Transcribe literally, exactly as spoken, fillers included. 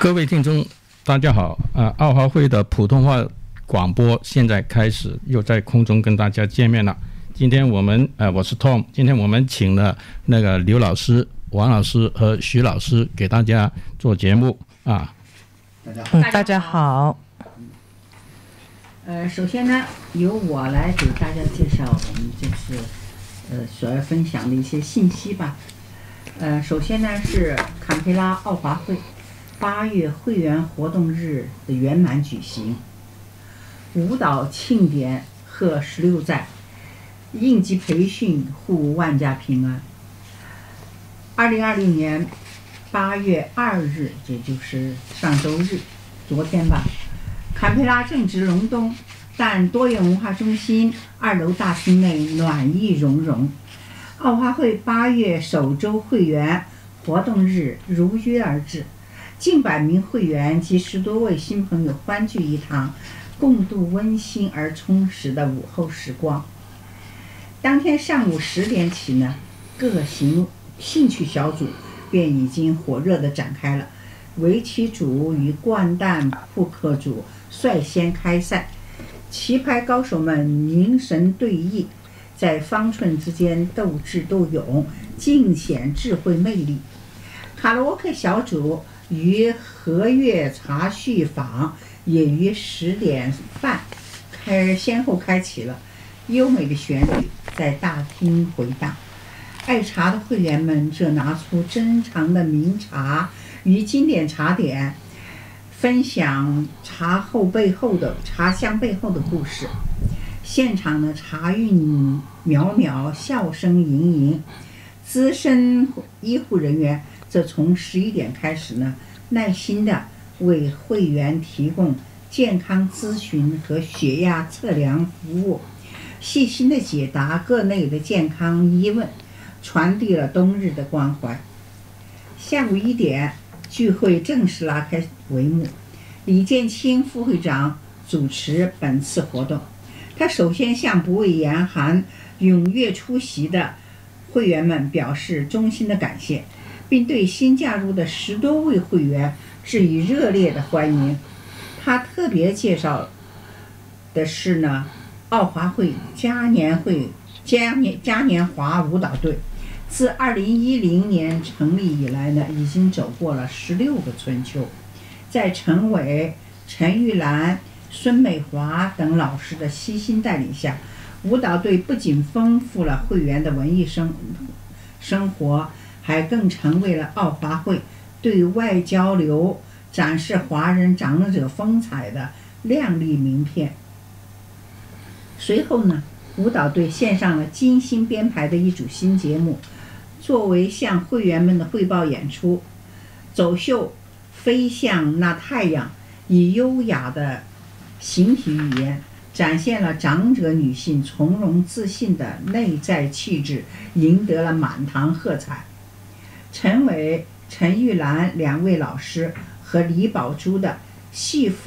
各位听众，大家好啊！奥华会的普通话广播现在开始，又在空中跟大家见面了。今天我们呃，我是 Tom， 今天我们请了那个刘老师、王老师和徐老师给大家做节目啊。 大家好， 嗯，大家好。 呃，首先呢，由我来给大家介绍我们这次呃所要分享的一些信息吧。呃，首先呢是坎培拉奥华会八月会员活动日的圆满举行，舞蹈庆典贺十六载，应急培训护万家平安。二零二零年八月二日，也就是上周日，昨天吧，坎培拉正值隆冬，但多元文化中心二楼大厅内暖意融融。奥华会八月首周会员活动日如约而至，近百名会员及十多位新朋友欢聚一堂，共度温馨而充实的午后时光。当天上午十点起呢，各个兴兴趣小组便已经火热地展开了。围棋组与掼蛋扑克组率先开赛，棋牌高手们凝神对弈，在方寸之间斗智斗勇，尽显智慧魅力。卡拉 OK 小组于和悦茶叙坊也于十点半开先后开启了，优美的旋律在大厅回荡。爱茶的会员们则拿出珍藏的名茶与经典茶点，分享茶后背后的茶香背后的故事。现场的茶韵袅袅，笑声盈盈。资深医护人员则从十一点开始呢，耐心地为会员提供健康咨询和血压测量服务，细心地解答各类的健康疑问，传递了冬日的关怀。下午一点，聚会正式拉开帷幕。李建清副会长主持本次活动，他首先向不畏严寒、踊跃出席的会员们表示衷心的感谢，并对新加入的十多位会员致以热烈的欢迎。他特别介绍的是呢，奥华会嘉年会嘉年嘉年华舞蹈队自二零一零年成立以来呢，已经走过了十六个春秋。在陈伟、陈玉兰、孙美华等老师的悉心带领下，舞蹈队不仅丰富了会员的文艺生生活，还更成为了奥华会对外交流、展示华人长者风采的亮丽名片。随后呢，舞蹈队献上了精心编排的一组新节目，作为向会员们的汇报演出。走秀飞向那太阳，以优雅的形体语言展现了长者女性从容自信的内在气质，赢得了满堂喝彩。陈伟、陈玉兰两位老师和李宝珠的戏